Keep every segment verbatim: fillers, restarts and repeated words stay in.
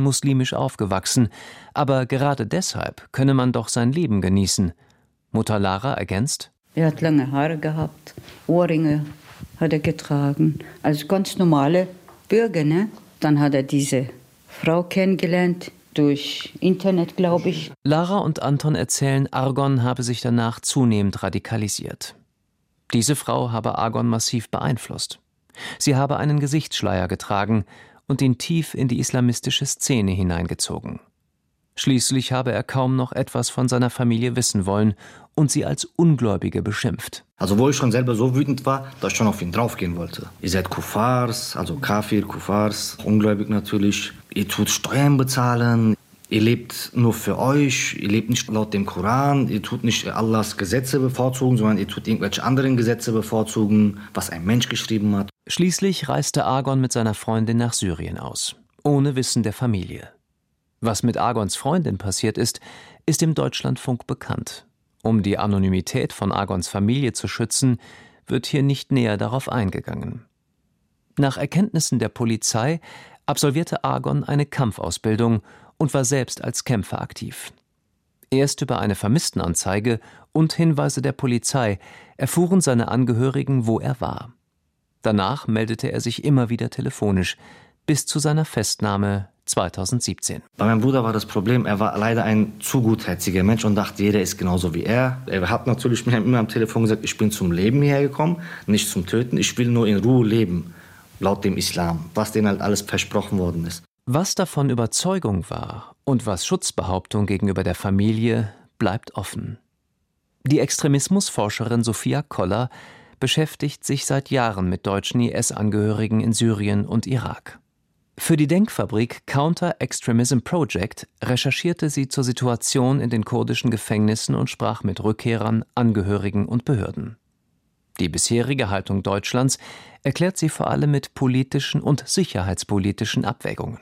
muslimisch aufgewachsen, aber gerade deshalb könne man doch sein Leben genießen. Mutter Lara ergänzt: Er hat lange Haare gehabt, Ohrringe hat er getragen, also ganz normale Bürger, ne? Dann hat er diese Frau kennengelernt, durch Internet, glaube ich. Lara und Anton erzählen, Argon habe sich danach zunehmend radikalisiert. Diese Frau habe Argon massiv beeinflusst. Sie habe einen Gesichtsschleier getragen und ihn tief in die islamistische Szene hineingezogen. Schließlich habe er kaum noch etwas von seiner Familie wissen wollen und sie als Ungläubige beschimpft. Also wo ich schon selber so wütend war, dass ich schon auf ihn draufgehen wollte. Ihr seid Kuffars, also Kafir, Kuffars, ungläubig natürlich. Ihr tut Steuern bezahlen, ihr lebt nur für euch, ihr lebt nicht laut dem Koran, ihr tut nicht Allahs Gesetze bevorzugen, sondern ihr tut irgendwelche anderen Gesetze bevorzugen, was ein Mensch geschrieben hat. Schließlich reiste Argon mit seiner Freundin nach Syrien aus, ohne Wissen der Familie. Was mit Argons Freundin passiert ist, ist im Deutschlandfunk bekannt. Um die Anonymität von Argons Familie zu schützen, wird hier nicht näher darauf eingegangen. Nach Erkenntnissen der Polizei absolvierte Argon eine Kampfausbildung und war selbst als Kämpfer aktiv. Erst über eine Vermisstenanzeige und Hinweise der Polizei erfuhren seine Angehörigen, wo er war. Danach meldete er sich immer wieder telefonisch, bis zu seiner Festnahme zweitausendsiebzehn. Bei meinem Bruder war das Problem, er war leider ein zu gutherziger Mensch und dachte, jeder ist genauso wie er. Er hat natürlich mir immer am Telefon gesagt, ich bin zum Leben hierher gekommen, nicht zum Töten. Ich will nur in Ruhe leben, laut dem Islam, was denen halt alles versprochen worden ist. Was davon Überzeugung war und was Schutzbehauptung gegenüber der Familie, bleibt offen. Die Extremismusforscherin Sophia Koller beschäftigt sich seit Jahren mit deutschen I S-Angehörigen in Syrien und Irak. Für die Denkfabrik Counter Extremism Project recherchierte sie zur Situation in den kurdischen Gefängnissen und sprach mit Rückkehrern, Angehörigen und Behörden. Die bisherige Haltung Deutschlands erklärt sie vor allem mit politischen und sicherheitspolitischen Abwägungen.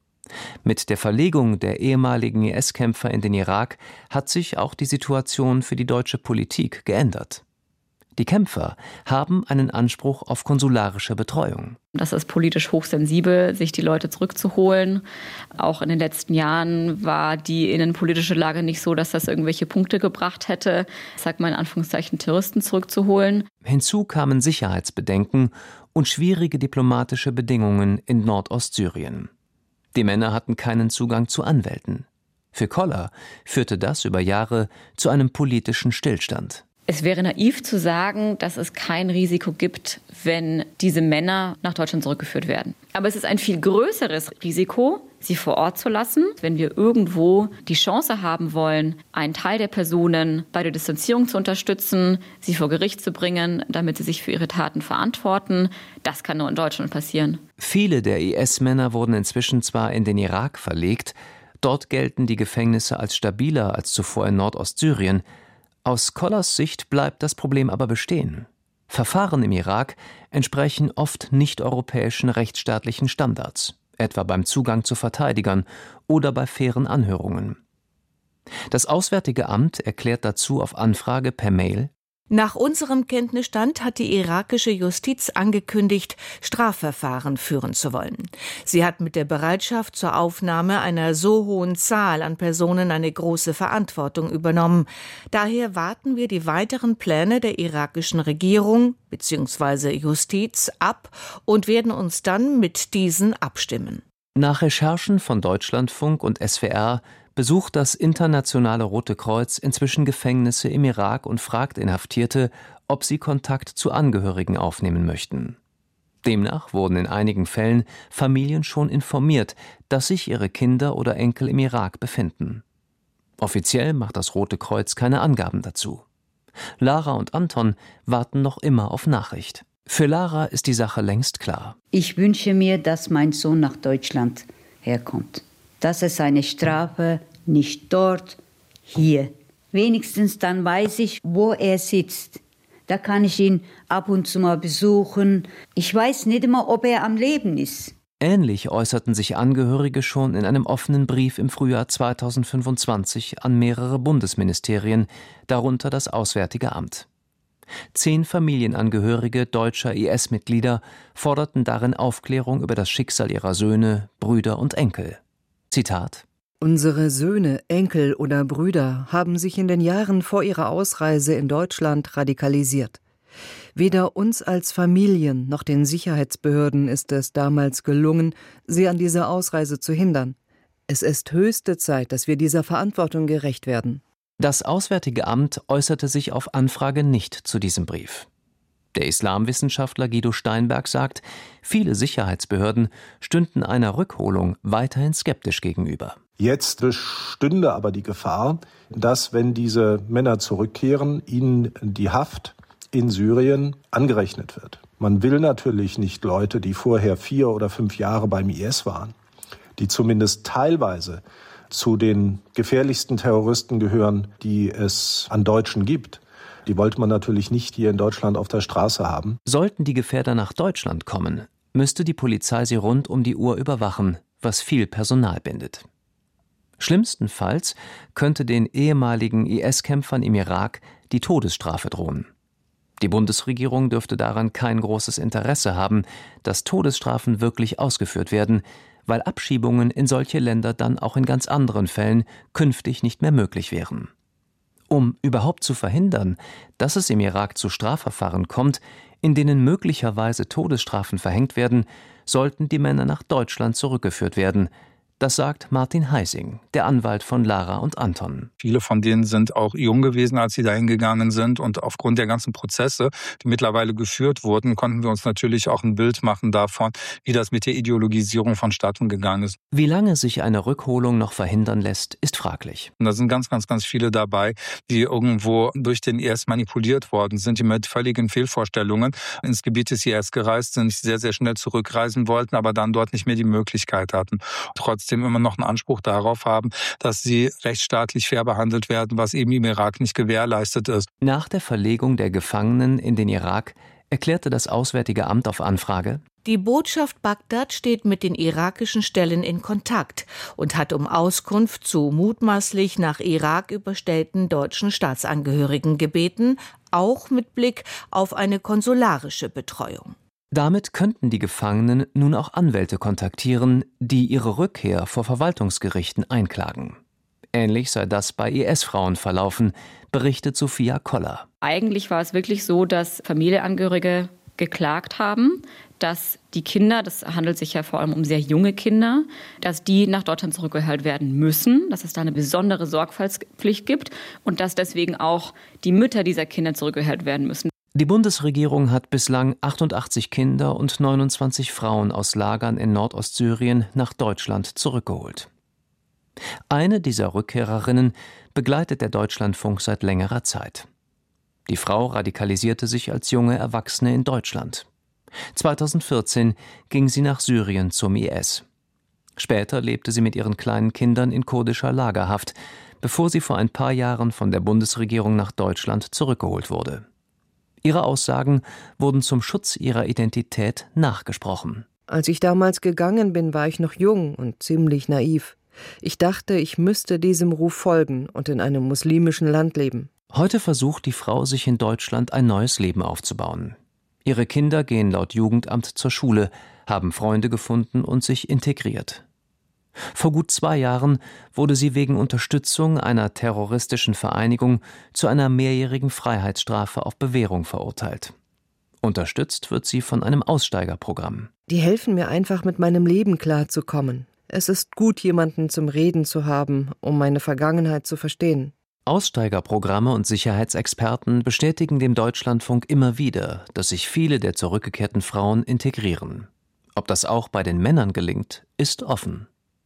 Mit der Verlegung der ehemaligen I S-Kämpfer in den Irak hat sich auch die Situation für die deutsche Politik geändert. Die Kämpfer haben einen Anspruch auf konsularische Betreuung. Das ist politisch hochsensibel, sich die Leute zurückzuholen. Auch in den letzten Jahren war die innenpolitische Lage nicht so, dass das irgendwelche Punkte gebracht hätte, ich sag mal in Anführungszeichen, Terroristen zurückzuholen. Hinzu kamen Sicherheitsbedenken und schwierige diplomatische Bedingungen in Nordostsyrien. Die Männer hatten keinen Zugang zu Anwälten. Für Koller führte das über Jahre zu einem politischen Stillstand. Es wäre naiv zu sagen, dass es kein Risiko gibt, wenn diese Männer nach Deutschland zurückgeführt werden. Aber es ist ein viel größeres Risiko, sie vor Ort zu lassen. Wenn wir irgendwo die Chance haben wollen, einen Teil der Personen bei der Distanzierung zu unterstützen, sie vor Gericht zu bringen, damit sie sich für ihre Taten verantworten, das kann nur in Deutschland passieren. Viele der I S-Männer wurden inzwischen zwar in den Irak verlegt, dort gelten die Gefängnisse als stabiler als zuvor in Nordostsyrien. Aus Kollers Sicht bleibt das Problem aber bestehen. Verfahren im Irak entsprechen oft nicht-europäischen rechtsstaatlichen Standards, etwa beim Zugang zu Verteidigern oder bei fairen Anhörungen. Das Auswärtige Amt erklärt dazu auf Anfrage per Mail: Nach unserem Kenntnisstand hat die irakische Justiz angekündigt, Strafverfahren führen zu wollen. Sie hat mit der Bereitschaft zur Aufnahme einer so hohen Zahl an Personen eine große Verantwortung übernommen. Daher warten wir die weiteren Pläne der irakischen Regierung bzw. Justiz ab und werden uns dann mit diesen abstimmen. Nach Recherchen von Deutschlandfunk und S W R besucht das Internationale Rote Kreuz inzwischen Gefängnisse im Irak und fragt Inhaftierte, ob sie Kontakt zu Angehörigen aufnehmen möchten. Demnach wurden in einigen Fällen Familien schon informiert, dass sich ihre Kinder oder Enkel im Irak befinden. Offiziell macht das Rote Kreuz keine Angaben dazu. Lara und Anton warten noch immer auf Nachricht. Für Lara ist die Sache längst klar. Ich wünsche mir, dass mein Sohn nach Deutschland herkommt. Dass er seine Strafe nicht dort, hier. Wenigstens dann weiß ich, wo er sitzt. Da kann ich ihn ab und zu mal besuchen. Ich weiß nicht immer, ob er am Leben ist. Ähnlich äußerten sich Angehörige schon in einem offenen Brief im Frühjahr zweitausendfünfundzwanzig an mehrere Bundesministerien, darunter das Auswärtige Amt. Zehn Familienangehörige deutscher I S-Mitglieder forderten darin Aufklärung über das Schicksal ihrer Söhne, Brüder und Enkel. Zitat: Unsere Söhne, Enkel oder Brüder haben sich in den Jahren vor ihrer Ausreise in Deutschland radikalisiert. Weder uns als Familien noch den Sicherheitsbehörden ist es damals gelungen, sie an dieser Ausreise zu hindern. Es ist höchste Zeit, dass wir dieser Verantwortung gerecht werden. Das Auswärtige Amt äußerte sich auf Anfrage nicht zu diesem Brief. Der Islamwissenschaftler Guido Steinberg sagt, viele Sicherheitsbehörden stünden einer Rückholung weiterhin skeptisch gegenüber. Jetzt bestünde aber die Gefahr, dass, wenn diese Männer zurückkehren, ihnen die Haft in Syrien angerechnet wird. Man will natürlich nicht Leute, die vorher vier oder fünf Jahre beim I S waren, die zumindest teilweise zu den gefährlichsten Terroristen gehören, die es an Deutschen gibt. Die wollte man natürlich nicht hier in Deutschland auf der Straße haben. Sollten die Gefährder nach Deutschland kommen, müsste die Polizei sie rund um die Uhr überwachen, was viel Personal bindet. Schlimmstenfalls könnte den ehemaligen I S-Kämpfern im Irak die Todesstrafe drohen. Die Bundesregierung dürfte daran kein großes Interesse haben, dass Todesstrafen wirklich ausgeführt werden, weil Abschiebungen in solche Länder dann auch in ganz anderen Fällen künftig nicht mehr möglich wären. Um überhaupt zu verhindern, dass es im Irak zu Strafverfahren kommt, in denen möglicherweise Todesstrafen verhängt werden, sollten die Männer nach Deutschland zurückgeführt werden. Das sagt Martin Heising, der Anwalt von Lara und Anton. Viele von denen sind auch jung gewesen, als sie dahin gegangen sind. Und aufgrund der ganzen Prozesse, die mittlerweile geführt wurden, konnten wir uns natürlich auch ein Bild machen davon, wie das mit der Ideologisierung vonstatten gegangen ist. Wie lange sich eine Rückholung noch verhindern lässt, ist fraglich. Und da sind ganz, ganz, ganz viele dabei, die irgendwo durch den I S manipuliert worden sind, die mit völligen Fehlvorstellungen ins Gebiet des I S gereist sind, sehr, sehr schnell zurückreisen wollten, aber dann dort nicht mehr die Möglichkeit hatten. Trotzdem immer noch einen Anspruch darauf haben, dass sie rechtsstaatlich fair behandelt werden, was eben im Irak nicht gewährleistet ist. Nach der Verlegung der Gefangenen in den Irak erklärte das Auswärtige Amt auf Anfrage: Die Botschaft Bagdad steht mit den irakischen Stellen in Kontakt und hat um Auskunft zu mutmaßlich nach Irak überstellten deutschen Staatsangehörigen gebeten, auch mit Blick auf eine konsularische Betreuung. Damit könnten die Gefangenen nun auch Anwälte kontaktieren, die ihre Rückkehr vor Verwaltungsgerichten einklagen. Ähnlich sei das bei I S-Frauen verlaufen, berichtet Sophia Koller. Eigentlich war es wirklich so, dass Familienangehörige geklagt haben, dass die Kinder, das handelt sich ja vor allem um sehr junge Kinder, dass die nach Deutschland zurückgeholt werden müssen, dass es da eine besondere Sorgfaltspflicht gibt und dass deswegen auch die Mütter dieser Kinder zurückgeholt werden müssen. Die Bundesregierung hat bislang achtundachtzig Kinder und neunundzwanzig Frauen aus Lagern in Nordostsyrien nach Deutschland zurückgeholt. Eine dieser Rückkehrerinnen begleitet der Deutschlandfunk seit längerer Zeit. Die Frau radikalisierte sich als junge Erwachsene in Deutschland. zweitausendvierzehn ging sie nach Syrien zum I S. Später lebte sie mit ihren kleinen Kindern in kurdischer Lagerhaft, bevor sie vor ein paar Jahren von der Bundesregierung nach Deutschland zurückgeholt wurde. Ihre Aussagen wurden zum Schutz ihrer Identität nachgesprochen. Als ich damals gegangen bin, war ich noch jung und ziemlich naiv. Ich dachte, ich müsste diesem Ruf folgen und in einem muslimischen Land leben. Heute versucht die Frau, sich in Deutschland ein neues Leben aufzubauen. Ihre Kinder gehen laut Jugendamt zur Schule, haben Freunde gefunden und sich integriert. Vor gut zwei Jahren wurde sie wegen Unterstützung einer terroristischen Vereinigung zu einer mehrjährigen Freiheitsstrafe auf Bewährung verurteilt. Unterstützt wird sie von einem Aussteigerprogramm. Die helfen mir einfach, mit meinem Leben klarzukommen. Es ist gut, jemanden zum Reden zu haben, um meine Vergangenheit zu verstehen. Aussteigerprogramme und Sicherheitsexperten bestätigen dem Deutschlandfunk immer wieder, dass sich viele der zurückgekehrten Frauen integrieren. Ob das auch bei den Männern gelingt, ist offen.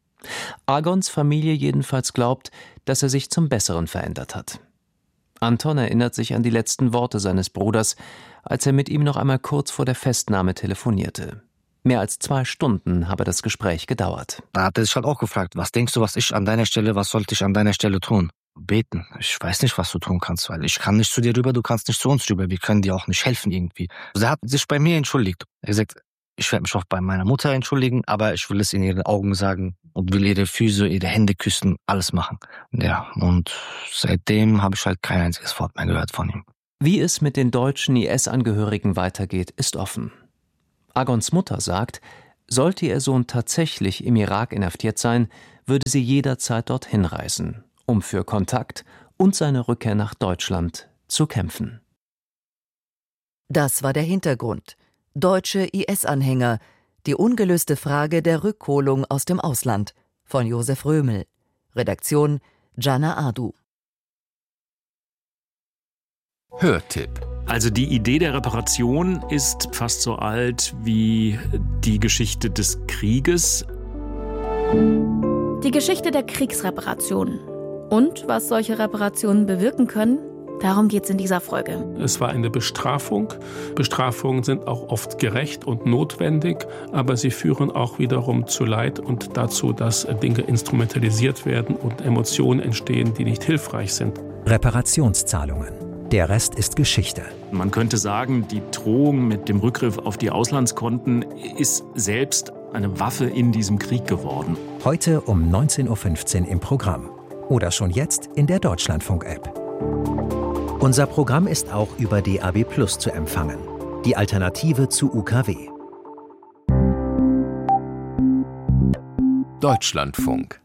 Agons Familie jedenfalls glaubt, dass er sich zum Besseren verändert hat. Anton erinnert sich an die letzten Worte seines Bruders, als er mit ihm noch einmal kurz vor der Festnahme telefonierte. Mehr als zwei Stunden habe das Gespräch gedauert. Da hat er sich halt auch gefragt, was denkst du, was ich an deiner Stelle, was sollte ich an deiner Stelle tun? Beten. Ich weiß nicht, was du tun kannst, weil ich kann nicht zu dir rüber, du kannst nicht zu uns rüber. Wir können dir auch nicht helfen irgendwie. Also er hat sich bei mir entschuldigt. Er hat gesagt, ich werde mich auch bei meiner Mutter entschuldigen, aber ich will es in ihren Augen sagen und will ihre Füße, ihre Hände küssen, alles machen. Ja, und seitdem habe ich halt kein einziges Wort mehr gehört von ihm. Wie es mit den deutschen I S-Angehörigen weitergeht, ist offen. Agons Mutter sagt, sollte ihr Sohn tatsächlich im Irak inhaftiert sein, würde sie jederzeit dorthin reisen, um für Kontakt und seine Rückkehr nach Deutschland zu kämpfen. Das war der Hintergrund. Deutsche I S-Anhänger, die ungelöste Frage der Rückholung aus dem Ausland von Josef Römel. Redaktion Jana Adu. Hörtipp. Also die Idee der Reparation ist fast so alt wie die Geschichte des Krieges. Die Geschichte der Kriegsreparation. Und was solche Reparationen bewirken können, darum geht es in dieser Folge. Es war eine Bestrafung. Bestrafungen sind auch oft gerecht und notwendig, aber sie führen auch wiederum zu Leid und dazu, dass Dinge instrumentalisiert werden und Emotionen entstehen, die nicht hilfreich sind. Reparationszahlungen. Der Rest ist Geschichte. Man könnte sagen, die Drohung mit dem Rückgriff auf die Auslandskonten ist selbst eine Waffe in diesem Krieg geworden. Heute um neunzehn Uhr fünfzehn im Programm. Oder schon jetzt in der Deutschlandfunk-App. Unser Programm ist auch über D A B Plus zu empfangen. Die Alternative zu U K W. Deutschlandfunk.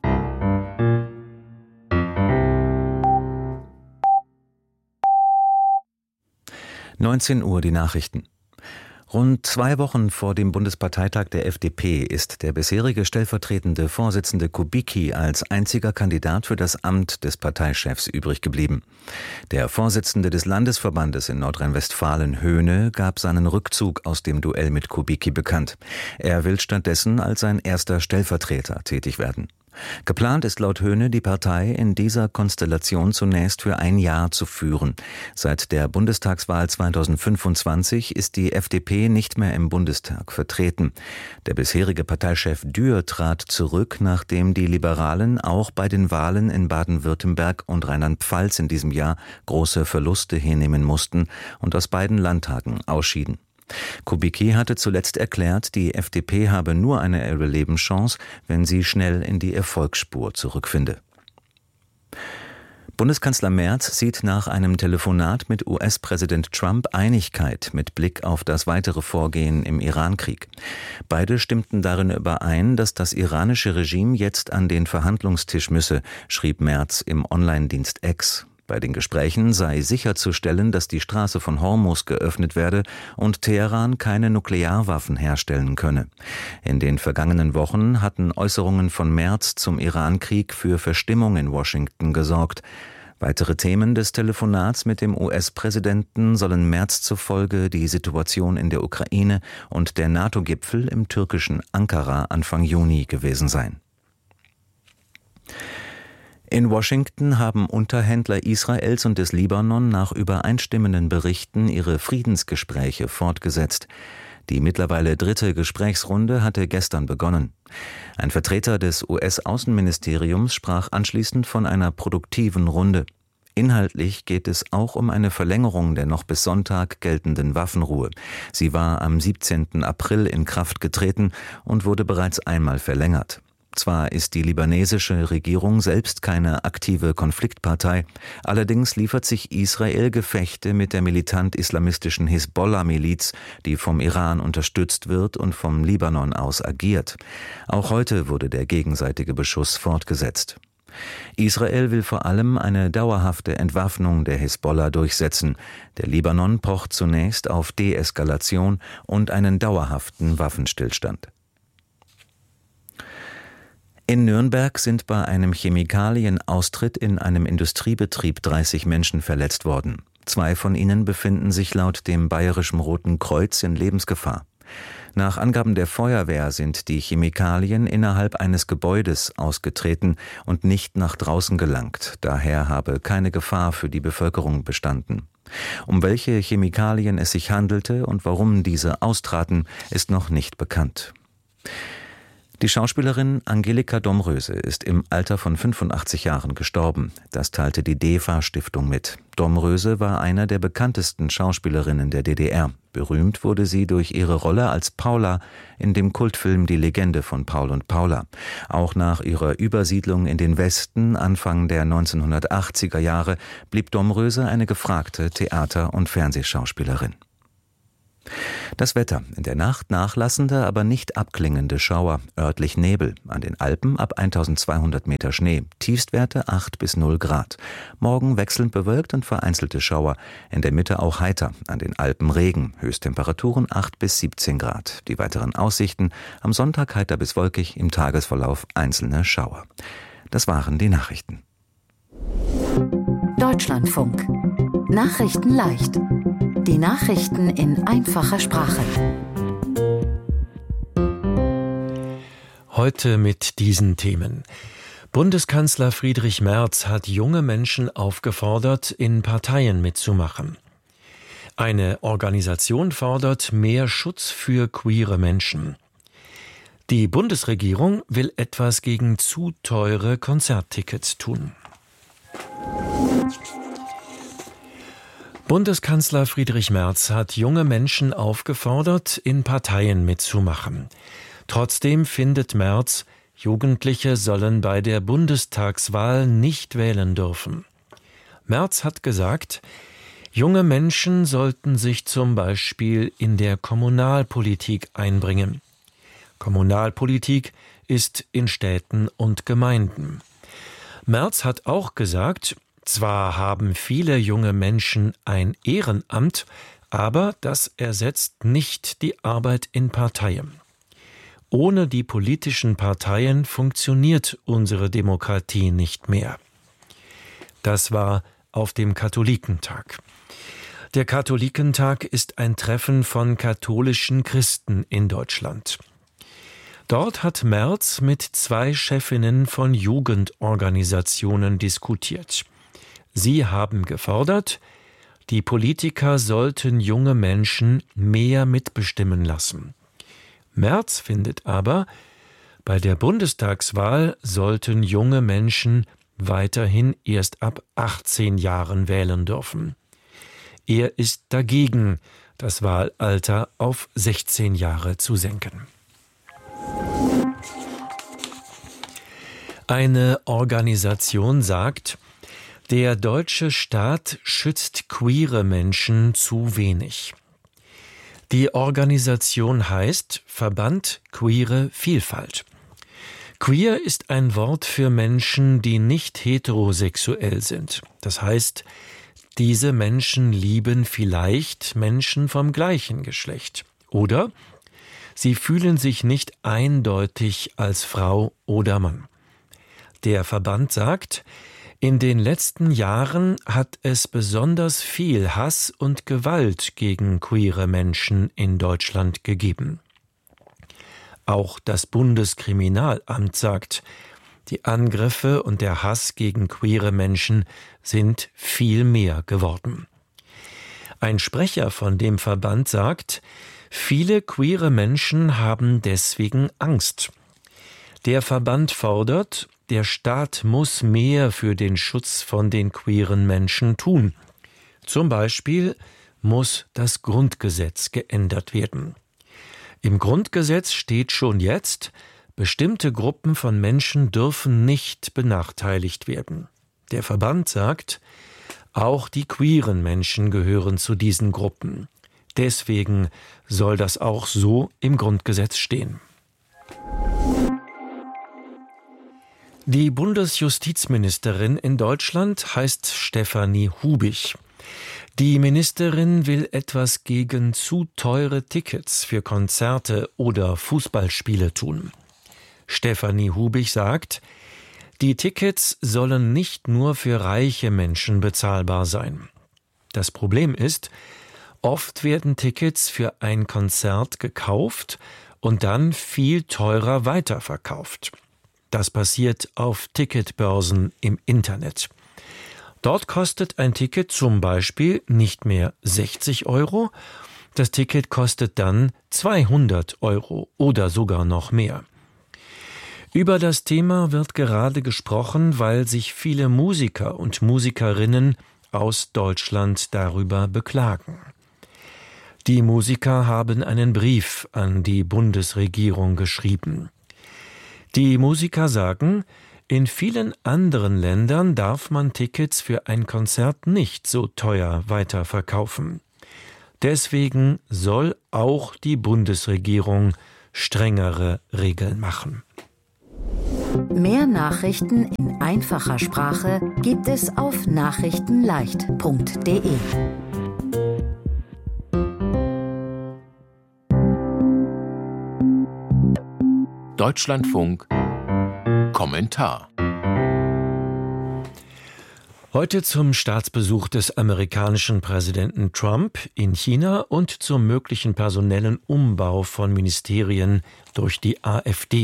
neunzehn Uhr die Nachrichten. Rund zwei Wochen vor dem Bundesparteitag der F D P ist der bisherige stellvertretende Vorsitzende Kubicki als einziger Kandidat für das Amt des Parteichefs übrig geblieben. Der Vorsitzende des Landesverbandes in Nordrhein-Westfalen, Höhne, gab seinen Rückzug aus dem Duell mit Kubicki bekannt. Er will stattdessen als sein erster Stellvertreter tätig werden. Geplant ist laut Höhne, die Partei in dieser Konstellation zunächst für ein Jahr zu führen. Seit der Bundestagswahl zweitausendfünfundzwanzig ist die F D P nicht mehr im Bundestag vertreten. Der bisherige Parteichef Dürr trat zurück, nachdem die Liberalen auch bei den Wahlen in Baden-Württemberg und Rheinland-Pfalz in diesem Jahr große Verluste hinnehmen mussten und aus beiden Landtagen ausschieden. Kubicki hatte zuletzt erklärt, die F D P habe nur eine Überlebenschance, wenn sie schnell in die Erfolgsspur zurückfinde. Bundeskanzler Merz sieht nach einem Telefonat mit U S-Präsident Trump Einigkeit mit Blick auf das weitere Vorgehen im Irankrieg. Beide stimmten darin überein, dass das iranische Regime jetzt an den Verhandlungstisch müsse, schrieb Merz im Online-Dienst X. Bei den Gesprächen sei sicherzustellen, dass die Straße von Hormuz geöffnet werde und Teheran keine Nuklearwaffen herstellen könne. In den vergangenen Wochen hatten Äußerungen von Merz zum Irankrieg für Verstimmung in Washington gesorgt. Weitere Themen des Telefonats mit dem U S-Präsidenten sollen Merz zufolge die Situation in der Ukraine und der NATO-Gipfel im türkischen Ankara Anfang Juni gewesen sein. In Washington haben Unterhändler Israels und des Libanon nach übereinstimmenden Berichten ihre Friedensgespräche fortgesetzt. Die mittlerweile dritte Gesprächsrunde hatte gestern begonnen. Ein Vertreter des U S-Außenministeriums sprach anschließend von einer produktiven Runde. Inhaltlich geht es auch um eine Verlängerung der noch bis Sonntag geltenden Waffenruhe. Sie war am siebzehnten April in Kraft getreten und wurde bereits einmal verlängert. Zwar ist die libanesische Regierung selbst keine aktive Konfliktpartei, allerdings liefert sich Israel Gefechte mit der militant-islamistischen Hisbollah-Miliz, die vom Iran unterstützt wird und vom Libanon aus agiert. Auch heute wurde der gegenseitige Beschuss fortgesetzt. Israel will vor allem eine dauerhafte Entwaffnung der Hisbollah durchsetzen. Der Libanon pocht zunächst auf Deeskalation und einen dauerhaften Waffenstillstand. In Nürnberg sind bei einem Chemikalienaustritt in einem Industriebetrieb dreißig Menschen verletzt worden. Zwei von ihnen befinden sich laut dem Bayerischen Roten Kreuz in Lebensgefahr. Nach Angaben der Feuerwehr sind die Chemikalien innerhalb eines Gebäudes ausgetreten und nicht nach draußen gelangt. Daher habe keine Gefahr für die Bevölkerung bestanden. Um welche Chemikalien es sich handelte und warum diese austraten, ist noch nicht bekannt. Die Schauspielerin Angelika Domröse ist im Alter von fünfundachtzig Jahren gestorben. Das teilte die D E F A-Stiftung mit. Domröse war einer der bekanntesten Schauspielerinnen der D D R. Berühmt wurde sie durch ihre Rolle als Paula in dem Kultfilm Die Legende von Paul und Paula. Auch nach ihrer Übersiedlung in den Westen Anfang der neunzehnhundertachtziger Jahre blieb Domröse eine gefragte Theater- und Fernsehschauspielerin. Das Wetter: in der Nacht nachlassende, aber nicht abklingende Schauer, örtlich Nebel, an den Alpen ab eintausendzweihundert Meter Schnee, Tiefstwerte acht bis null Grad. Morgen wechselnd bewölkt und vereinzelte Schauer, in der Mitte auch heiter, an den Alpen Regen, Höchsttemperaturen acht bis siebzehn Grad. Die weiteren Aussichten: am Sonntag heiter bis wolkig, im Tagesverlauf einzelne Schauer. Das waren die Nachrichten. Deutschlandfunk. Nachrichten leicht. Die Nachrichten in einfacher Sprache. Heute mit diesen Themen. Bundeskanzler Friedrich Merz hat junge Menschen aufgefordert, in Parteien mitzumachen. Eine Organisation fordert mehr Schutz für queere Menschen. Die Bundesregierung will etwas gegen zu teure Konzerttickets tun. Bundeskanzler Friedrich Merz hat junge Menschen aufgefordert, in Parteien mitzumachen. Trotzdem findet Merz, Jugendliche sollen bei der Bundestagswahl nicht wählen dürfen. Merz hat gesagt, junge Menschen sollten sich zum Beispiel in der Kommunalpolitik einbringen. Kommunalpolitik ist in Städten und Gemeinden. Merz hat auch gesagt, zwar haben viele junge Menschen ein Ehrenamt, aber das ersetzt nicht die Arbeit in Parteien. Ohne die politischen Parteien funktioniert unsere Demokratie nicht mehr. Das war auf dem Katholikentag. Der Katholikentag ist ein Treffen von katholischen Christen in Deutschland. Dort hat Merz mit zwei Chefinnen von Jugendorganisationen diskutiert. Sie haben gefordert, die Politiker sollten junge Menschen mehr mitbestimmen lassen. Merz findet aber, bei der Bundestagswahl sollten junge Menschen weiterhin erst ab achtzehn Jahren wählen dürfen. Er ist dagegen, das Wahlalter auf sechzehn Jahre zu senken. Eine Organisation sagt, der deutsche Staat schützt queere Menschen zu wenig. Die Organisation heißt Verband Queere Vielfalt. Queer ist ein Wort für Menschen, die nicht heterosexuell sind. Das heißt, diese Menschen lieben vielleicht Menschen vom gleichen Geschlecht. Oder sie fühlen sich nicht eindeutig als Frau oder Mann. Der Verband sagt, in den letzten Jahren hat es besonders viel Hass und Gewalt gegen queere Menschen in Deutschland gegeben. Auch das Bundeskriminalamt sagt, die Angriffe und der Hass gegen queere Menschen sind viel mehr geworden. Ein Sprecher von dem Verband sagt, viele queere Menschen haben deswegen Angst. Der Verband fordert, der Staat muss mehr für den Schutz von den queeren Menschen tun. Zum Beispiel muss das Grundgesetz geändert werden. Im Grundgesetz steht schon jetzt, bestimmte Gruppen von Menschen dürfen nicht benachteiligt werden. Der Verband sagt, auch die queeren Menschen gehören zu diesen Gruppen. Deswegen soll das auch so im Grundgesetz stehen. Die Bundesjustizministerin in Deutschland heißt Stefanie Hubig. Die Ministerin will etwas gegen zu teure Tickets für Konzerte oder Fußballspiele tun. Stefanie Hubig sagt, die Tickets sollen nicht nur für reiche Menschen bezahlbar sein. Das Problem ist, oft werden Tickets für ein Konzert gekauft und dann viel teurer weiterverkauft. Das passiert auf Ticketbörsen im Internet. Dort kostet ein Ticket zum Beispiel nicht mehr sechzig Euro, das Ticket kostet dann zweihundert Euro oder sogar noch mehr. Über das Thema wird gerade gesprochen, weil sich viele Musiker und Musikerinnen aus Deutschland darüber beklagen. Die Musiker haben einen Brief an die Bundesregierung geschrieben. Die Musiker sagen, in vielen anderen Ländern darf man Tickets für ein Konzert nicht so teuer weiterverkaufen. Deswegen soll auch die Bundesregierung strengere Regeln machen. Mehr Nachrichten in einfacher Sprache gibt es auf nachrichtenleicht punkt de. Deutschlandfunk Kommentar. Heute zum Staatsbesuch des amerikanischen Präsidenten Trump in China und zum möglichen personellen Umbau von Ministerien durch die AfD.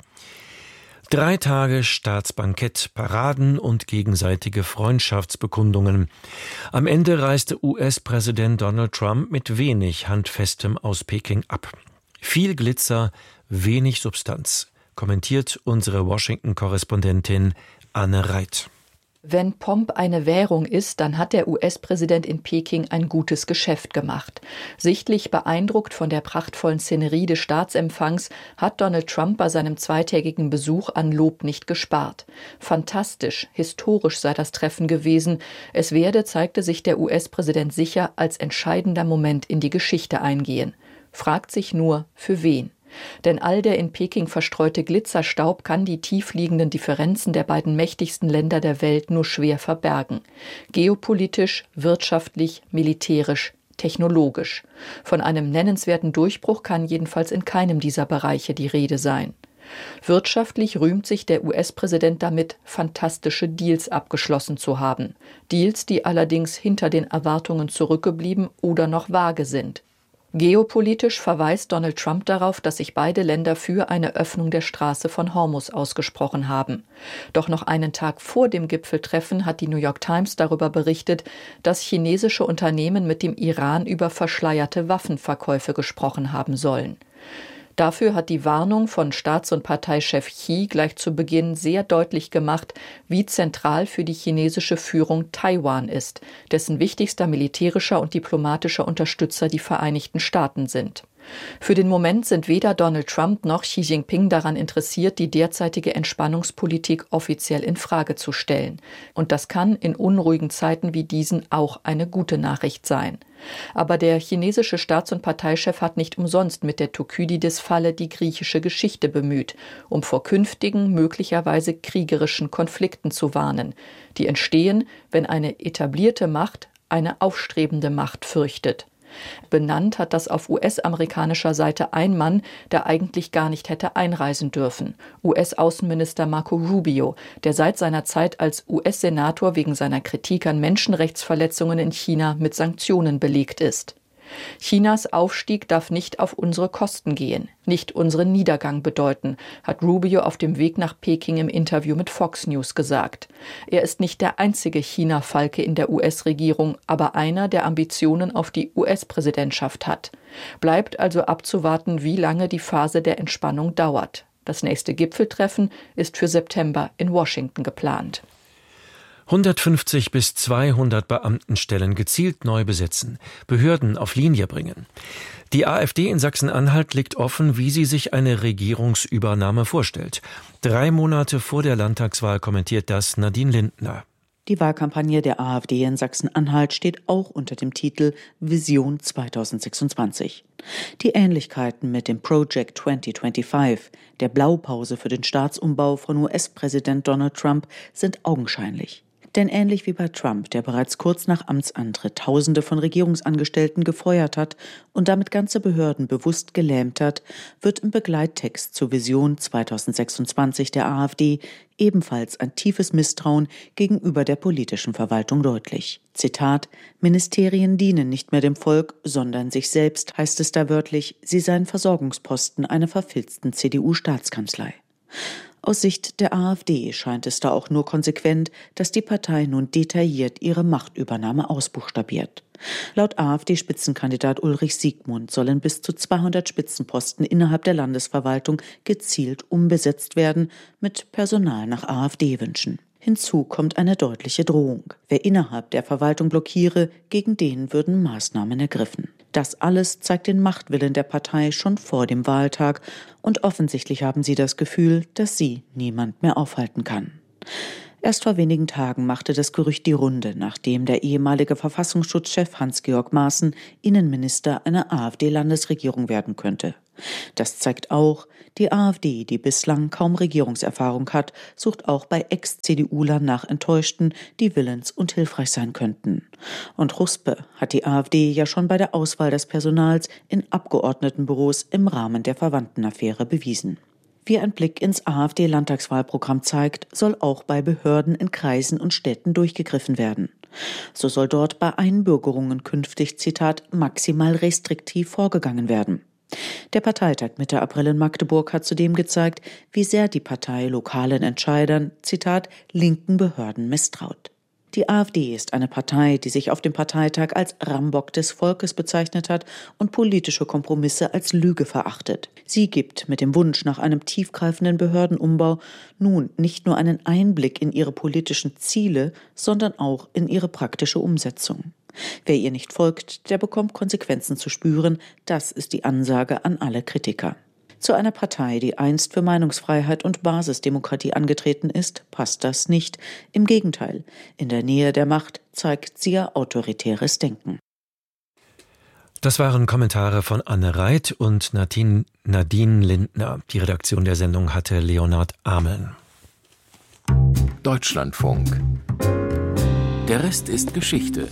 Drei Tage Staatsbankett, Paraden und gegenseitige Freundschaftsbekundungen. Am Ende reiste U S-Präsident Donald Trump mit wenig Handfestem aus Peking ab. Viel Glitzer, wenig Substanz, kommentiert unsere Washington-Korrespondentin Anne Reit. Wenn Pomp eine Währung ist, dann hat der U S-Präsident in Peking ein gutes Geschäft gemacht. Sichtlich beeindruckt von der prachtvollen Szenerie des Staatsempfangs hat Donald Trump bei seinem zweitägigen Besuch an Lob nicht gespart. Fantastisch, historisch sei das Treffen gewesen. Es werde, zeigte sich der U S-Präsident sicher, als entscheidender Moment in die Geschichte eingehen. Fragt sich nur, für wen? Denn all der in Peking verstreute Glitzerstaub kann die tiefliegenden Differenzen der beiden mächtigsten Länder der Welt nur schwer verbergen. Geopolitisch, wirtschaftlich, militärisch, technologisch. Von einem nennenswerten Durchbruch kann jedenfalls in keinem dieser Bereiche die Rede sein. Wirtschaftlich rühmt sich der U S-Präsident damit, fantastische Deals abgeschlossen zu haben. Deals, die allerdings hinter den Erwartungen zurückgeblieben oder noch vage sind. Geopolitisch verweist Donald Trump darauf, dass sich beide Länder für eine Öffnung der Straße von Hormuz ausgesprochen haben. Doch noch einen Tag vor dem Gipfeltreffen hat die New York Times darüber berichtet, dass chinesische Unternehmen mit dem Iran über verschleierte Waffenverkäufe gesprochen haben sollen. Dafür hat die Warnung von Staats- und Parteichef Xi gleich zu Beginn sehr deutlich gemacht, wie zentral für die chinesische Führung Taiwan ist, dessen wichtigster militärischer und diplomatischer Unterstützer die Vereinigten Staaten sind. Für den Moment sind weder Donald Trump noch Xi Jinping daran interessiert, die derzeitige Entspannungspolitik offiziell in Frage zu stellen. Und das kann in unruhigen Zeiten wie diesen auch eine gute Nachricht sein. Aber der chinesische Staats- und Parteichef hat nicht umsonst mit der Thukydides-Falle die griechische Geschichte bemüht, um vor künftigen, möglicherweise kriegerischen Konflikten zu warnen, die entstehen, wenn eine etablierte Macht eine aufstrebende Macht fürchtet. Benannt hat das auf U S-amerikanischer Seite ein Mann, der eigentlich gar nicht hätte einreisen dürfen. U S-Außenminister Marco Rubio, der seit seiner Zeit als U S-Senator wegen seiner Kritik an Menschenrechtsverletzungen in China mit Sanktionen belegt ist. Chinas Aufstieg darf nicht auf unsere Kosten gehen, nicht unseren Niedergang bedeuten, hat Rubio auf dem Weg nach Peking im Interview mit Fox News gesagt. Er ist nicht der einzige China-Falke in der U S-Regierung, aber einer, der Ambitionen auf die U S-Präsidentschaft hat. Bleibt also abzuwarten, wie lange die Phase der Entspannung dauert. Das nächste Gipfeltreffen ist für September in Washington geplant. hundertfünfzig bis zweihundert Beamtenstellen gezielt neu besetzen, Behörden auf Linie bringen. Die AfD in Sachsen-Anhalt legt offen, wie sie sich eine Regierungsübernahme vorstellt. Drei Monate vor der Landtagswahl kommentiert das Nadine Lindner. Die Wahlkampagne der AfD in Sachsen-Anhalt steht auch unter dem Titel Vision zweitausendsechsundzwanzig. Die Ähnlichkeiten mit dem Project zwanzig fünfundzwanzig, der Blaupause für den Staatsumbau von U S-Präsident Donald Trump, sind augenscheinlich. Denn ähnlich wie bei Trump, der bereits kurz nach Amtsantritt Tausende von Regierungsangestellten gefeuert hat und damit ganze Behörden bewusst gelähmt hat, wird im Begleittext zur Vision zweitausendsechsundzwanzig der AfD ebenfalls ein tiefes Misstrauen gegenüber der politischen Verwaltung deutlich. Zitat: Ministerien dienen nicht mehr dem Volk, sondern sich selbst, heißt es da wörtlich, sie seien Versorgungsposten einer verfilzten C D U-Staatskanzlei. Aus Sicht der AfD scheint es da auch nur konsequent, dass die Partei nun detailliert ihre Machtübernahme ausbuchstabiert. Laut AfD-Spitzenkandidat Ulrich Siegmund sollen bis zu zweihundert Spitzenposten innerhalb der Landesverwaltung gezielt umbesetzt werden, mit Personal nach AfD-Wünschen. Hinzu kommt eine deutliche Drohung. Wer innerhalb der Verwaltung blockiere, gegen den würden Maßnahmen ergriffen. Das alles zeigt den Machtwillen der Partei schon vor dem Wahltag und offensichtlich haben sie das Gefühl, dass sie niemand mehr aufhalten kann. Erst vor wenigen Tagen machte das Gerücht die Runde, nachdem der ehemalige Verfassungsschutzchef Hans-Georg Maaßen Innenminister einer AfD-Landesregierung werden könnte. Das zeigt auch, die AfD, die bislang kaum Regierungserfahrung hat, sucht auch bei Ex-C D U-Lern nach Enttäuschten, die willens und hilfreich sein könnten. Und Ruspe hat die AfD ja schon bei der Auswahl des Personals in Abgeordnetenbüros im Rahmen der Verwandtenaffäre bewiesen. Wie ein Blick ins AfD-Landtagswahlprogramm zeigt, soll auch bei Behörden in Kreisen und Städten durchgegriffen werden. So soll dort bei Einbürgerungen künftig, Zitat, maximal restriktiv vorgegangen werden. Der Parteitag Mitte April in Magdeburg hat zudem gezeigt, wie sehr die Partei lokalen Entscheidern, Zitat, linken Behörden misstraut. Die AfD ist eine Partei, die sich auf dem Parteitag als Rambock des Volkes bezeichnet hat und politische Kompromisse als Lüge verachtet. Sie gibt mit dem Wunsch nach einem tiefgreifenden Behördenumbau nun nicht nur einen Einblick in ihre politischen Ziele, sondern auch in ihre praktische Umsetzung. Wer ihr nicht folgt, der bekommt Konsequenzen zu spüren. Das ist die Ansage an alle Kritiker. Zu einer Partei, die einst für Meinungsfreiheit und Basisdemokratie angetreten ist, passt das nicht. Im Gegenteil, in der Nähe der Macht zeigt sie ihr autoritäres Denken. Das waren Kommentare von Anne Reit und Nadine, Nadine Lindner. Die Redaktion der Sendung hatte Leonhard Ameln. Deutschlandfunk. Der Rest ist Geschichte.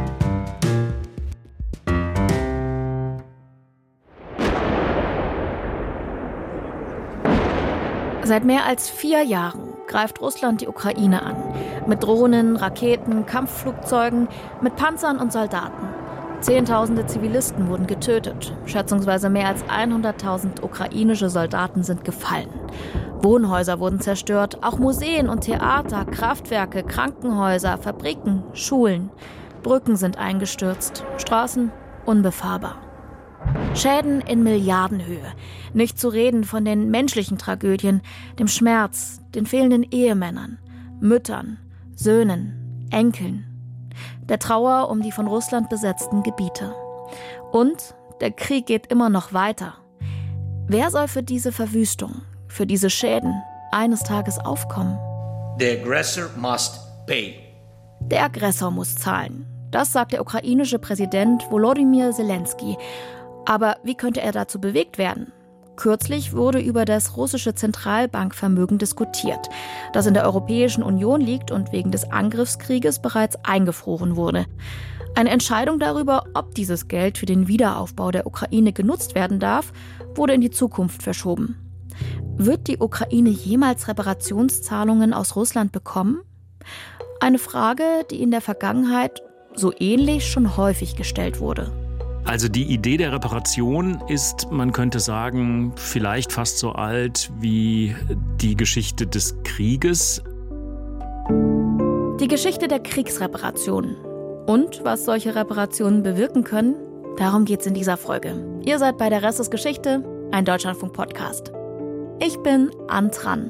Seit mehr als vier Jahren greift Russland die Ukraine an. Mit Drohnen, Raketen, Kampfflugzeugen, mit Panzern und Soldaten. Zehntausende Zivilisten wurden getötet. Schätzungsweise mehr als hunderttausend ukrainische Soldaten sind gefallen. Wohnhäuser wurden zerstört, auch Museen und Theater, Kraftwerke, Krankenhäuser, Fabriken, Schulen. Brücken sind eingestürzt, Straßen unbefahrbar. Schäden in Milliardenhöhe. Nicht zu reden von den menschlichen Tragödien, dem Schmerz, den fehlenden Ehemännern, Müttern, Söhnen, Enkeln. Der Trauer um die von Russland besetzten Gebiete. Und der Krieg geht immer noch weiter. Wer soll für diese Verwüstung, für diese Schäden eines Tages aufkommen? The aggressor must pay. Der Aggressor muss zahlen. Das sagt der ukrainische Präsident Volodymyr Zelensky. Aber wie könnte er dazu bewegt werden? Kürzlich wurde über das russische Zentralbankvermögen diskutiert, das in der Europäischen Union liegt und wegen des Angriffskrieges bereits eingefroren wurde. Eine Entscheidung darüber, ob dieses Geld für den Wiederaufbau der Ukraine genutzt werden darf, wurde in die Zukunft verschoben. Wird die Ukraine jemals Reparationszahlungen aus Russland bekommen? Eine Frage, die in der Vergangenheit so ähnlich schon häufig gestellt wurde. Also die Idee der Reparation ist, man könnte sagen, vielleicht fast so alt wie die Geschichte des Krieges. Die Geschichte der Kriegsreparation. Und was solche Reparationen bewirken können, darum geht's in dieser Folge. Ihr seid bei Der Rest ist Geschichte, ein Deutschlandfunk-Podcast. Ich bin Ann Tran.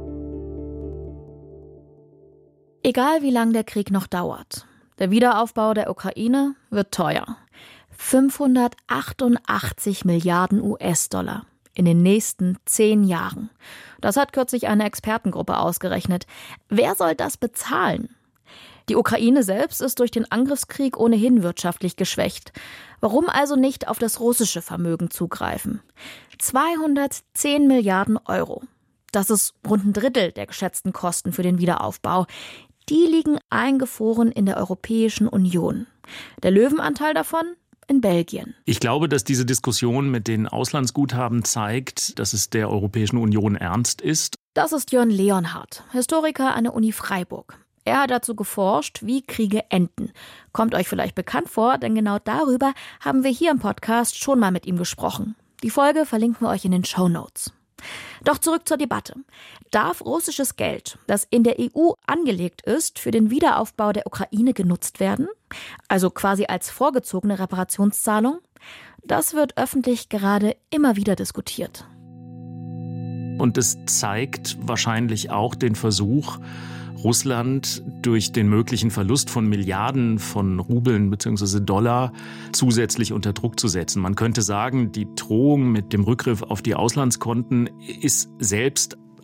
Egal wie lang der Krieg noch dauert, der Wiederaufbau der Ukraine wird teuer. fünfhundertachtundachtzig Milliarden U S-Dollar in den nächsten zehn Jahren. Das hat kürzlich eine Expertengruppe ausgerechnet. Wer soll das bezahlen? Die Ukraine selbst ist durch den Angriffskrieg ohnehin wirtschaftlich geschwächt. Warum also nicht auf das russische Vermögen zugreifen? zweihundertzehn Milliarden Euro. Das ist rund ein Drittel der geschätzten Kosten für den Wiederaufbau. Die liegen eingefroren in der Europäischen Union. Der Löwenanteil davon in Belgien. Ich glaube, dass diese Diskussion mit den Auslandsguthaben zeigt, dass es der Europäischen Union ernst ist. Das ist Jörn Leonhardt, Historiker an der Uni Freiburg. Er hat dazu geforscht, wie Kriege enden. Kommt euch vielleicht bekannt vor, denn genau darüber haben wir hier im Podcast schon mal mit ihm gesprochen. Die Folge verlinken wir euch in den Shownotes. Doch zurück zur Debatte. Darf russisches Geld, das in der E U angelegt ist, für den Wiederaufbau der Ukraine genutzt werden? Also quasi als vorgezogene Reparationszahlung? Das wird öffentlich gerade immer wieder diskutiert. Und es zeigt wahrscheinlich auch den Versuch, Russland durch den möglichen Verlust von Milliarden von Rubeln bzw. Dollar zusätzlich unter Druck zu setzen. Man könnte sagen, die Drohung mit dem Rückgriff auf die Auslandskonten ist selbst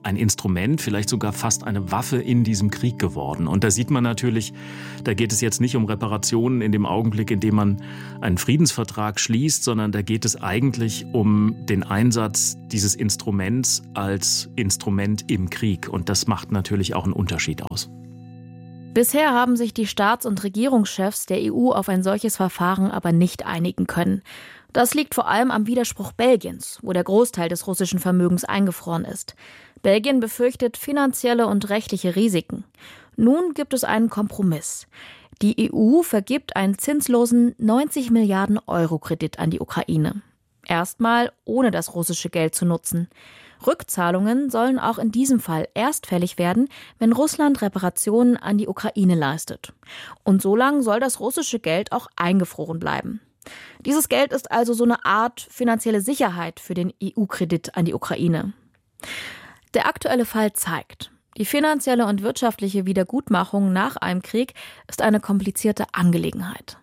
ein Instrument, vielleicht sogar fast eine Waffe in diesem Krieg geworden. Und da sieht man natürlich, da geht es jetzt nicht um Reparationen in dem Augenblick, in dem man einen Friedensvertrag schließt, sondern da geht es eigentlich um den Einsatz dieses Instruments als Instrument im Krieg. Und das macht natürlich auch einen Unterschied aus. Bisher haben sich die Staats- und Regierungschefs der E U auf ein solches Verfahren aber nicht einigen können. Das liegt vor allem am Widerspruch Belgiens, wo der Großteil des russischen Vermögens eingefroren ist. Belgien befürchtet finanzielle und rechtliche Risiken. Nun gibt es einen Kompromiss. Die E U vergibt einen zinslosen neunzig Milliarden Euro Kredit an die Ukraine. Erstmal ohne das russische Geld zu nutzen. Rückzahlungen sollen auch in diesem Fall erst fällig werden, wenn Russland Reparationen an die Ukraine leistet. Und so lange soll das russische Geld auch eingefroren bleiben. Dieses Geld ist also so eine Art finanzielle Sicherheit für den E U-Kredit an die Ukraine. Der aktuelle Fall zeigt, die finanzielle und wirtschaftliche Wiedergutmachung nach einem Krieg ist eine komplizierte Angelegenheit.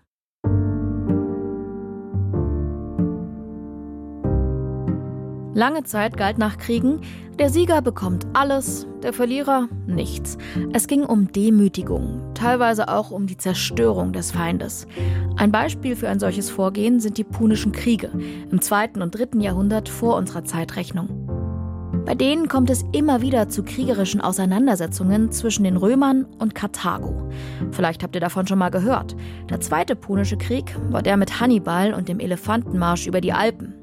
Lange Zeit galt nach Kriegen, der Sieger bekommt alles, der Verlierer nichts. Es ging um Demütigung, teilweise auch um die Zerstörung des Feindes. Ein Beispiel für ein solches Vorgehen sind die Punischen Kriege im zweiten und dritten Jahrhundert vor unserer Zeitrechnung. Bei denen kommt es immer wieder zu kriegerischen Auseinandersetzungen zwischen den Römern und Karthago. Vielleicht habt ihr davon schon mal gehört. Der zweite Punische Krieg war der mit Hannibal und dem Elefantenmarsch über die Alpen.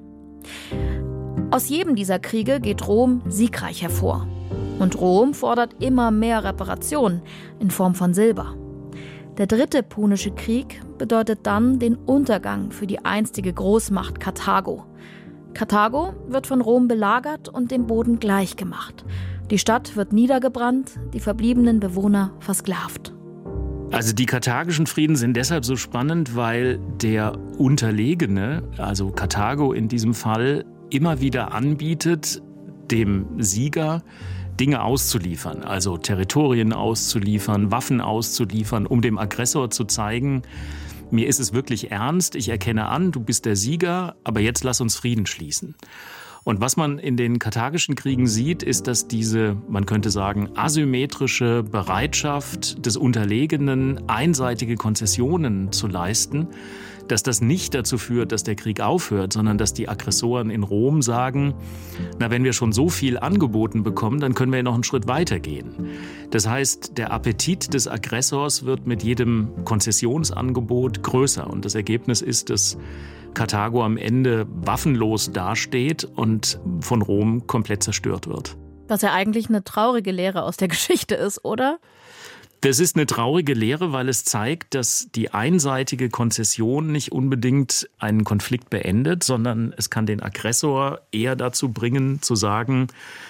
Aus jedem dieser Kriege geht Rom siegreich hervor. Und Rom fordert immer mehr Reparationen in Form von Silber. Der dritte Punische Krieg bedeutet dann den Untergang für die einstige Großmacht Karthago. Karthago wird von Rom belagert und dem Boden gleichgemacht. Die Stadt wird niedergebrannt, die verbliebenen Bewohner versklavt. Also die karthagischen Frieden sind deshalb so spannend, weil der Unterlegene, also Karthago in diesem Fall, immer wieder anbietet, dem Sieger Dinge auszuliefern, also Territorien auszuliefern, Waffen auszuliefern, um dem Aggressor zu zeigen, mir ist es wirklich ernst, ich erkenne an, du bist der Sieger, aber jetzt lass uns Frieden schließen. Und was man in den karthagischen Kriegen sieht, ist, dass diese, man könnte sagen, asymmetrische Bereitschaft des Unterlegenen, einseitige Konzessionen zu leisten, dass das nicht dazu führt, dass der Krieg aufhört, sondern dass die Aggressoren in Rom sagen, na, wenn wir schon so viel angeboten bekommen, dann können wir noch einen Schritt weiter gehen. Das heißt, der Appetit des Aggressors wird mit jedem Konzessionsangebot größer. Und das Ergebnis ist, dass Karthago am Ende waffenlos dasteht und von Rom komplett zerstört wird. Was ja eigentlich eine traurige Lehre aus der Geschichte ist, oder? Das ist eine traurige Lehre, weil es zeigt, dass die einseitige Konzession nicht unbedingt einen Konflikt beendet, sondern es kann den Aggressor eher dazu bringen, zu sagen,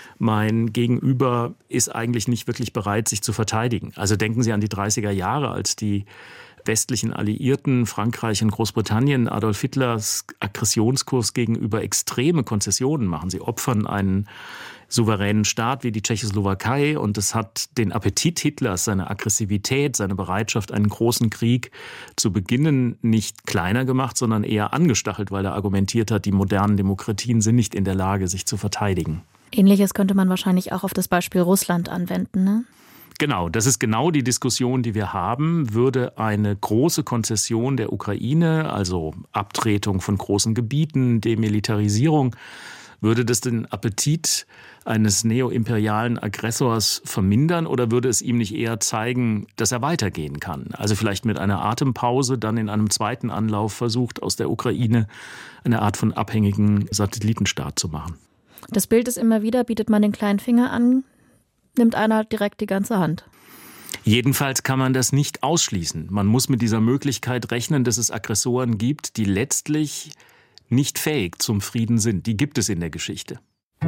mein Gegenüber ist eigentlich nicht wirklich bereit, sich zu verteidigen. Also denken Sie an die dreißiger Jahre, als die westlichen Alliierten, Frankreich und Großbritannien, Adolf Hitlers Aggressionskurs gegenüber extreme Konzessionen machen. Sie opfern einen souveränen Staat wie die Tschechoslowakei und es hat den Appetit Hitlers, seine Aggressivität, seine Bereitschaft, einen großen Krieg zu beginnen, nicht kleiner gemacht, sondern eher angestachelt, weil er argumentiert hat, die modernen Demokratien sind nicht in der Lage, sich zu verteidigen. Ähnliches könnte man wahrscheinlich auch auf das Beispiel Russland anwenden, ne? Genau, das ist genau die Diskussion, die wir haben. Würde eine große Konzession der Ukraine, also Abtretung von großen Gebieten, Demilitarisierung, würde das den Appetit eines neoimperialen Aggressors vermindern oder würde es ihm nicht eher zeigen, dass er weitergehen kann? Also vielleicht mit einer Atempause dann in einem zweiten Anlauf versucht, aus der Ukraine eine Art von abhängigen Satellitenstaat zu machen. Das Bild ist immer wieder, bietet man den kleinen Finger an, nimmt einer direkt die ganze Hand. Jedenfalls kann man das nicht ausschließen. Man muss mit dieser Möglichkeit rechnen, dass es Aggressoren gibt, die letztlich nicht fähig zum Frieden sind. Die gibt es in der Geschichte.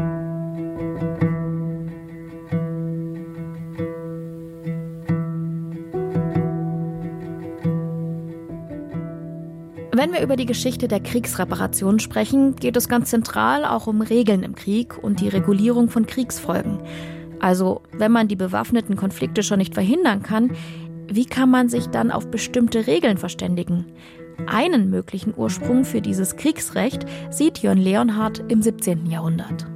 Wenn wir über die Geschichte der Kriegsreparation sprechen, geht es ganz zentral auch um Regeln im Krieg und die Regulierung von Kriegsfolgen. Also, wenn man die bewaffneten Konflikte schon nicht verhindern kann, wie kann man sich dann auf bestimmte Regeln verständigen? Einen möglichen Ursprung für dieses Kriegsrecht sieht Jörn Leonhardt im siebzehnten Jahrhundert.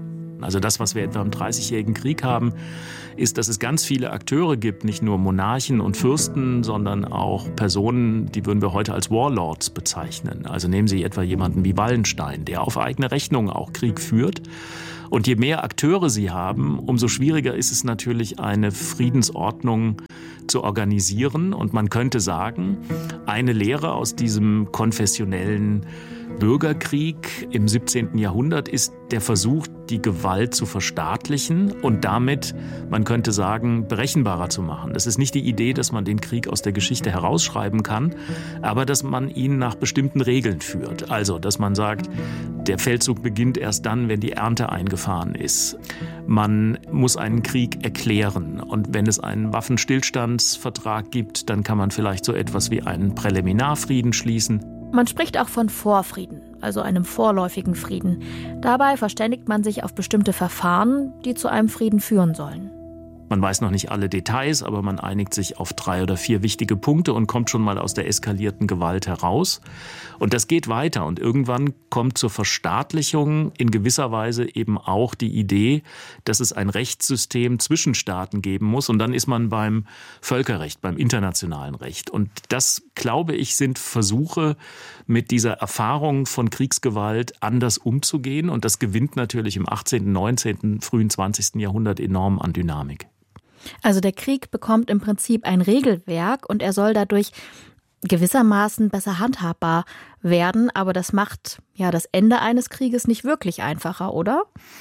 Also das, was wir etwa im Dreißigjährigen Krieg haben, ist, dass es ganz viele Akteure gibt, nicht nur Monarchen und Fürsten, sondern auch Personen, die würden wir heute als Warlords bezeichnen. Also nehmen Sie etwa jemanden wie Wallenstein, der auf eigene Rechnung auch Krieg führt. Und je mehr Akteure Sie haben, umso schwieriger ist es natürlich, eine Friedensordnung zu organisieren. Und man könnte sagen, eine Lehre aus diesem konfessionellen Bürgerkrieg im siebzehnten Jahrhundert ist der Versuch, die Gewalt zu verstaatlichen und damit, man könnte sagen, berechenbarer zu machen. Das ist nicht die Idee, dass man den Krieg aus der Geschichte herausschreiben kann, aber dass man ihn nach bestimmten Regeln führt. Also, dass man sagt, der Feldzug beginnt erst dann, wenn die Ernte eingefahren ist. Man muss einen Krieg erklären und wenn es einen Waffenstillstandsvertrag gibt, dann kann man vielleicht so etwas wie einen Präliminarfrieden schließen. Man spricht auch von Vorfrieden, also einem vorläufigen Frieden. Dabei verständigt man sich auf bestimmte Verfahren, die zu einem Frieden führen sollen. Man weiß noch nicht alle Details, aber man einigt sich auf drei oder vier wichtige Punkte und kommt schon mal aus der eskalierten Gewalt heraus. Und das geht weiter und irgendwann kommt zur Verstaatlichung in gewisser Weise eben auch die Idee, dass es ein Rechtssystem zwischen Staaten geben muss und dann ist man beim Völkerrecht, beim internationalen Recht. Und das, glaube ich, sind Versuche, mit dieser Erfahrung von Kriegsgewalt anders umzugehen und das gewinnt natürlich im achtzehnten, neunzehnten, frühen zwanzigsten Jahrhundert enorm an Dynamik. Also der Krieg bekommt im Prinzip ein Regelwerk und er soll dadurch gewissermaßen besser handhabbar werden. Aber das macht ja das Ende eines Krieges nicht wirklich einfacher, oder?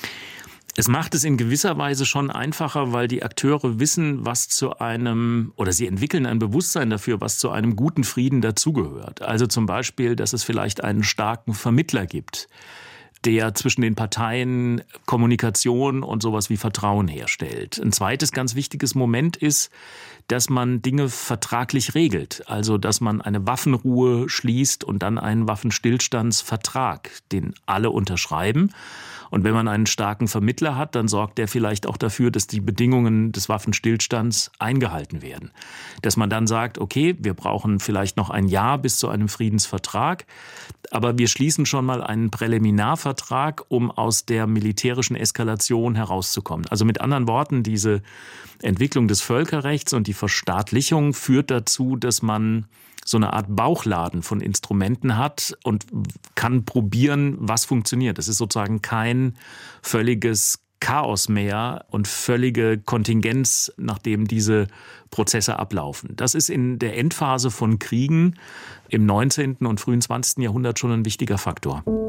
Es macht es in gewisser Weise schon einfacher, weil die Akteure wissen, was zu einem, oder sie entwickeln ein Bewusstsein dafür, was zu einem guten Frieden dazugehört. Also zum Beispiel, dass es vielleicht einen starken Vermittler gibt, der zwischen den Parteien Kommunikation und sowas wie Vertrauen herstellt. Ein zweites ganz wichtiges Moment ist, dass man Dinge vertraglich regelt. Also, dass man eine Waffenruhe schließt und dann einen Waffenstillstandsvertrag, den alle unterschreiben. Und wenn man einen starken Vermittler hat, dann sorgt der vielleicht auch dafür, dass die Bedingungen des Waffenstillstands eingehalten werden. Dass man dann sagt, okay, wir brauchen vielleicht noch ein Jahr bis zu einem Friedensvertrag, aber wir schließen schon mal einen Präliminarvertrag, um aus der militärischen Eskalation herauszukommen. Also mit anderen Worten, diese Entwicklung des Völkerrechts und die Verstaatlichung führt dazu, dass man so eine Art Bauchladen von Instrumenten hat und kann probieren, was funktioniert. Es ist sozusagen kein völliges Chaos mehr und völlige Kontingenz, nachdem diese Prozesse ablaufen. Das ist in der Endphase von Kriegen im neunzehnten und frühen zwanzigsten Jahrhundert schon ein wichtiger Faktor.